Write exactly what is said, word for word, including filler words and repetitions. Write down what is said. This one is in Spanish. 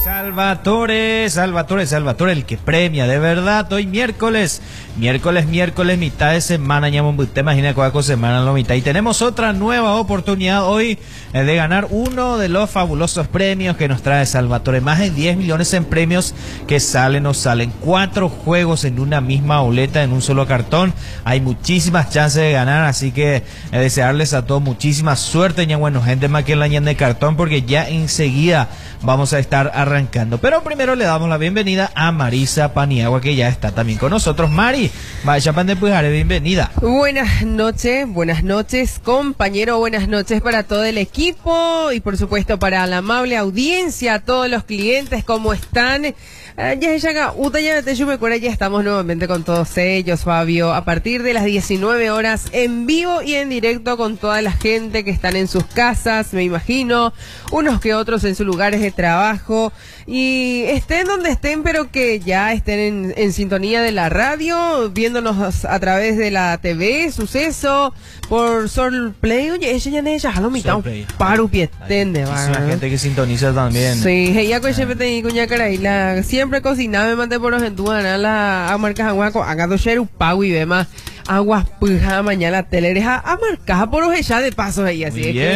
Salvatore, Salvatore, Salvatore, el que premia, de verdad. Hoy miércoles, miércoles, miércoles, mitad de semana, ya te imaginas cuál semana en la mitad. Y tenemos otra nueva oportunidad hoy eh, de ganar uno de los fabulosos premios que nos trae Salvatore. Más de diez millones en premios que salen o salen. Cuatro juegos en una misma boleta, en un solo cartón. Hay muchísimas chances de ganar, así que eh, desearles a todos muchísima suerte, ya bueno, gente más que la ñan de cartón, porque ya enseguida vamos a estar arrancando. Pero primero le damos la bienvenida a Marisa Paniagua, que ya está también con nosotros. Mari, vaya pan de Pujare, bienvenida. Buenas noches, buenas noches, compañero, buenas noches para todo el equipo y por supuesto para la amable audiencia, todos los clientes, ¿cómo están? Ya ya yo me acuerdo, ya estamos nuevamente con todos ellos, Fabio, a partir de las diecinueve horas en vivo y en directo con toda la gente que están en sus casas, me imagino, unos que otros en sus lugares de trabajo, y estén donde estén, pero que ya estén en, en sintonía de la radio, viéndonos a través de la T V, Suceso, por Sol Play. Oye, ella ya no es ya, mitad paro pietende, va. Hay gente que sintoniza también. Sí, ella con siempre y cuña cara y la siempre cocinaba, me mandé por los entuanas, la a marcas aguaco, acá do cheru pau y ve más aguas puja mañana telereja a marcar por los ella de paso ahí, así es que